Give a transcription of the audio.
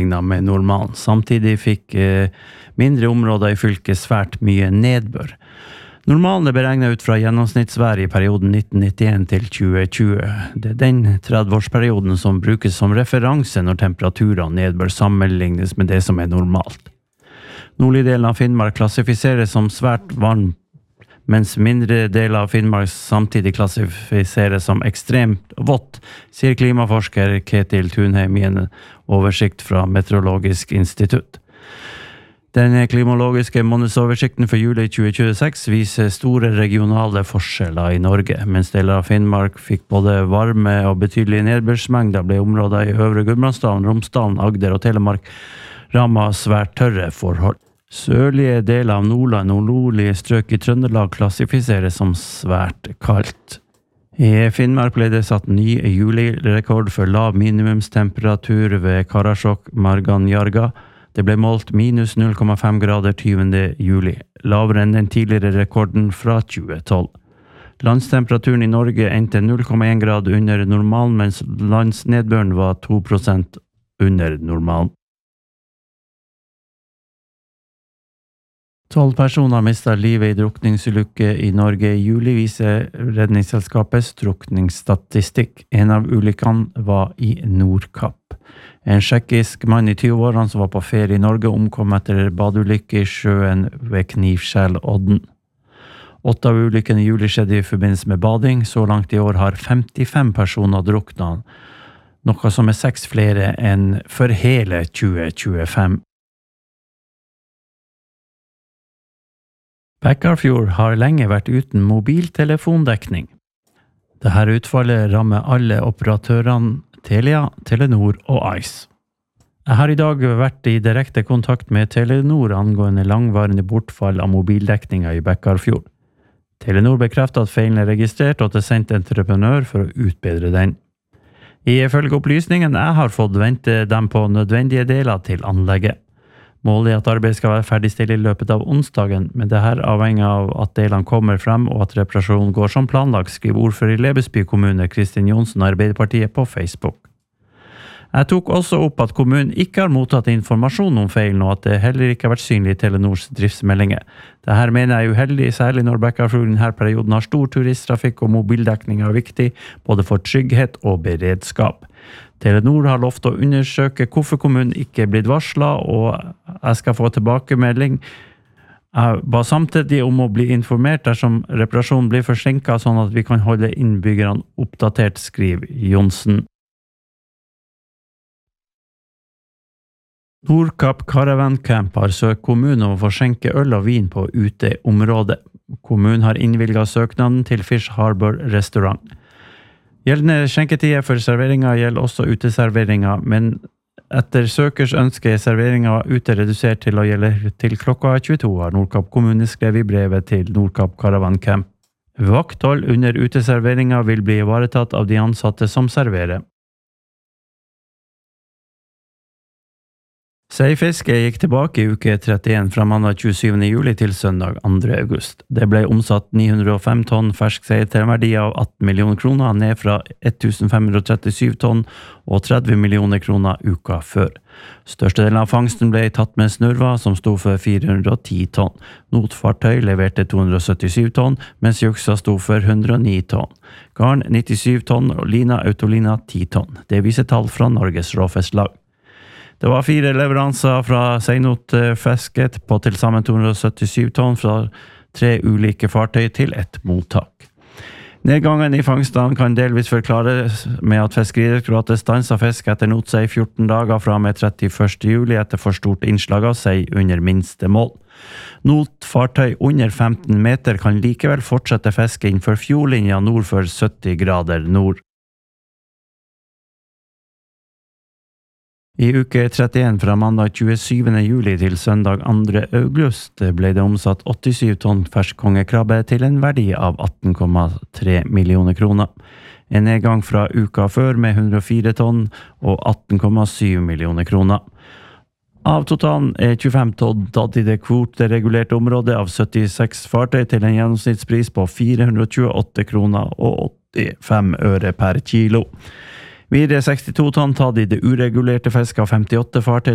sammenlignet med normalen. Samtidig fikk mindre områder i fylket svært mye nedbør. Normalen beregnet ut fra gjennomsnittsvær i perioden 1991 til 2020. Det den 30-årsperioden som brukes som referanse når temperaturer og nedbør sammenlignes med det som normalt. Nordlige delen av Finnmark klassifiseres som svært varm, mens mindre deler av Finnmark samtidig klassifiseres som ekstremt vått, sier klimaforsker Ketil Tunheim i en oversikt fra Meteorologisk institutt. Den klimologiske månedsoversikten for juli 2026 viser store regionale forskjeller i Norge. Mens deler av Finnmark fikk både varme og betydelige nedbørsmengder, ble områder i Øvre Gudbrandsdalen, Romsdalen, Agder og Telemark rammet svært tørre forhold. Sørlige deler av Nordland og nordlige strøk i Trøndelag klassifiseres som svært kaldt. I Finnmark ble det satt ny julirekord for lav minimumstemperatur ved Karasjok Marganjarga. Det ble målt minus 0,5 grader 20. juli, lavere enn den tidligere rekorden fra 2012. Landstemperaturen i Norge endte 0,1 grad under normalen, mens landsnedbøren var 2% under normalen. 12 personer mistet livet i drukningsulykke i Norge i juli, viser Redningsselskapets drukningsstatistikk. En av ulykkene var i Nordkapp. En tsjekkisk mann i 20-årene som var på ferie i Norge omkom etter badeulykke i sjøen ved Knivskjellodden. 8 av ulykkene i juli skjedde i forbindelse med bading. Så langt i år har 55 personer druknet, noe som er 6 flere enn for hele 2025. Bekkarfjord har lenge vært uten mobiltelefondekning. Dette utfallet rammer alle operatørene Telia, Telenor og Ice. Jeg har i dag vært i direkte kontakt med Telenor angående langvarende bortfall av mobildekninga i Bekkarfjord. Telenor bekrefter at feilen er registrert og at det er sendt entreprenør for å utbedre den. Ifølge opplysningen jeg har fått, venter de på nødvendige deler til anlegget. Målet er at arbeidet skal være ferdigstilt i løpet av onsdagen, men det her avhenger av at delene kommer frem og at reparasjonen går som planlagt, skriver ordfører i Lebesby kommune Kristin Johnsen Arbeiderpartiet på Facebook. Jeg tok også opp at kommunen ikke har mottatt informasjon om feilen, og at det heller ikke har vært synlig i Telenors driftsmeldinger. Dette mener jeg er uheldig, særlig når Bekkarfjord i denne perioden har stor turisttrafikk og mobildekning er viktig, både for trygghet og beredskap. Telenor har lovt å undersøke hvorfor kommunen ikke er blitt varslet, og jeg skal få tilbakemelding. Jeg ba samtidig om å bli informert dersom reparasjonen blir forsinket, sånn at vi kan holde innbyggerne oppdatert, skriver Johnsen. Nordkapp Caravan Camp har søkt kommunen om å få skjenke øl og vin på uteområdet. Kommunen har innvilget søknaden til Fish Harbor restaurant. Gjeldende skjenketider for serveringer gjelder også uteserveringer, men etter søkers ønske er serveringer ute redusert til å gjelde til klokka 22, har Nordkapp kommune skrevet i brevet til Nordkapp Caravan Camp. Vakthold under uteserveringer vil bli ivaretatt av de ansatte som serverer. Seifiske gikk tilbake i uke 31 fra mandag 27. juli til søndag 2. august. Det ble omsatt 905 tonn fersk sei til en verdi av 18 millioner kroner, ned fra 1537 tonn og 30 millioner kroner uka før. Størstedelen av fangsten ble tatt med snurva, som sto for 410 tonn. Notfartøy leverte 277 tonn, mens juksa sto for 109 tonn. Garn 97 tonn og lina autolina 10 tonn. Det viser tall fra Norges Råfisklag. Det var 4 leveranser fra Seinot-fisket på til sammen 277 tonn fra 3 ulike fartøy til et mottak. Nedgangen i fangstene kan delvis forklares med at Fiskeridirektoratet stanset fisk etter notsei 14 dager fra med 31. juli etter for stort innslag av sei under minste mål. Notfartøy under 15 meter kan likevel fortsette fiske innenfor fjordlinja nord for 70 grader nord. I uke 31 fra mandag 27. juli til søndag 2. august ble det omsatt 87 tonn fersk kongekrabbe til en verdi av 18,3 millioner kroner. En nedgang fra uka før med 104 tonn og 18,7 millioner kroner. Av totalen er 25 tonn tatt i det kvoteregulerte området av 76 fartøy til en gjennomsnittspris på 428 kroner og 85 øre per kilo. Videre 62 tonn tatt i det uregulerte fisk av 58 fartøy